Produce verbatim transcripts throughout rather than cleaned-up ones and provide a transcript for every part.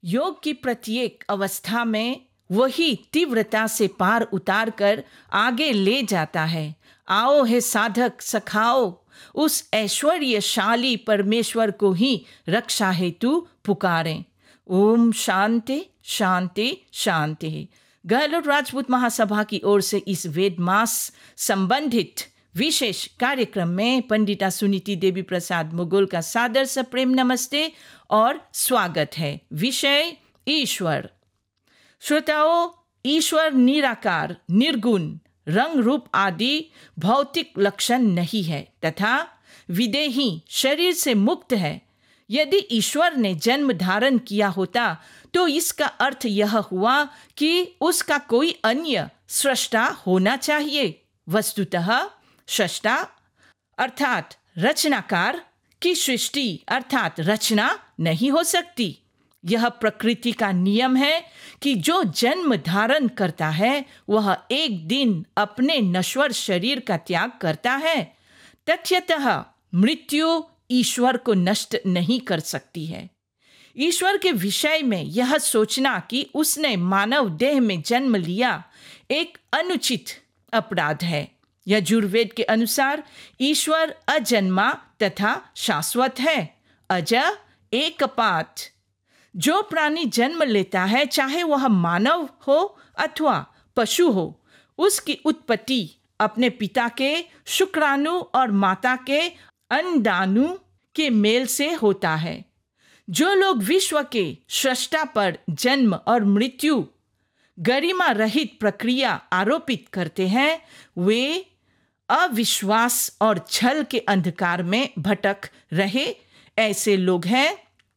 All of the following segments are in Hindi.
योग की प्रत्येक अवस्था में वही तीव्रता से पार उतार कर आगे ले जाता है। आओ हे साधक सखाओ, उस ऐश्वर्यशाली परमेश्वर को ही रक्षा हेतु पुकारें। ओम शांति शांति शांति। गहलोत राजपूत महासभा की ओर से इस वेद मास संबंधित विशेष कार्यक्रम में पंडिता सुनीति देवी प्रसाद मुगुल का सादर से प्रेम नमस्ते और स्वागत है। विषय ईश्वर। श्रोताओं, ईश्वर निराकार, निर्गुण, रंग रूप आदि भौतिक लक्षण नहीं है तथा विदेही, शरीर से मुक्त है। यदि ईश्वर ने जन्म धारण किया होता तो इसका अर्थ यह हुआ कि उसका कोई अन्य सृष्टा होना चाहिए। वस्तुतः सृष्टा अर्थात रचनाकार की सृष्टि अर्थात रचना नहीं हो सकती। यह प्रकृति का नियम है कि जो जन्म धारण करता है वह एक दिन अपने नश्वर शरीर का त्याग करता है। तथ्यतः मृत्यु ईश्वर को नष्ट नहीं कर सकती है। ईश्वर के विषय में यह सोचना कि उसने मानव देह में जन्म लिया एक अनुचित अपराध है। यजुर्वेद के अनुसार ईश्वर अजन्मा तथा शाश्वत है। अज एकपात। जो प्राणी जन्म लेता है, चाहे वह मानव हो अथवा पशु हो, उसकी उत्पत्ति अपने पिता के शुक्राणु और माता के अंडाणु के मेल से होता है। जो लोग विश्व के सृष्टा पर जन्म और मृत्यु गरिमा रहित प्रक्रिया आरोपित करते हैं, वे अविश्वास और छल के अंधकार में भटक रहे ऐसे लोग हैं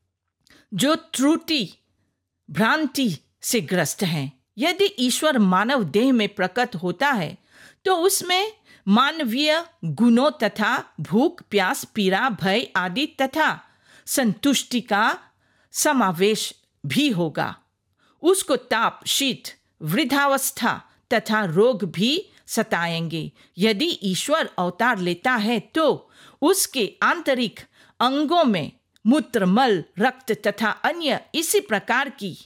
जो त्रुटि भ्रांति से ग्रस्त हैं। यदि ईश्वर मानव देह में प्रकट होता है तो उसमें मानवीय गुणों तथा भूख, प्यास, पीड़ा, भय आदि तथा संतुष्टि का समावेश भी होगा। उसको ताप, शीत, वृद्धावस्था तथा रोग भी सताएंगे। यदि ईश्वर अवतार लेता है तो उसके आंतरिक अंगों में मूत्र, मल, रक्त तथा अन्य इसी प्रकार की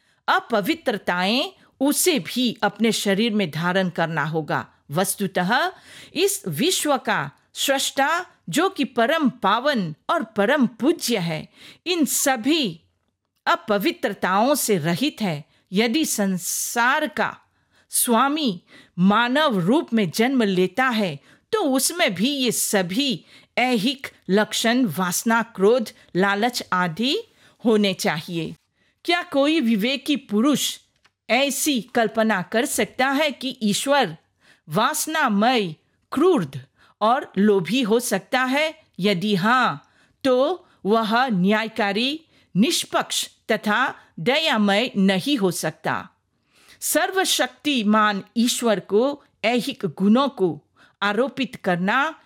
अपवित्रताएं उसे भी अपने शरीर में धारण करना होगा। वस्तुतः इस विश्व का सृष्टा, जो कि परम पावन और परम पूज्य है, इन सभी अपवित्रताओं से रहित है। यदि संसार का स्वामी मानव रूप में जन्म लेता है तो उसमें भी ये सभी ऐहिक लक्षण, वासना, क्रोध, लालच आदि होने चाहिए। क्या कोई विवेकी पुरुष ऐसी कल्पना कर सकता है कि ईश्वर वासनामय, क्रूर और लोभी हो सकता है? यदि हाँ, तो वह न्यायकारी, निष्पक्ष तथा दयामय नहीं हो सकता। सर्वशक्तिमान ईश्वर को ऐहिक गुणों को आरोपित करना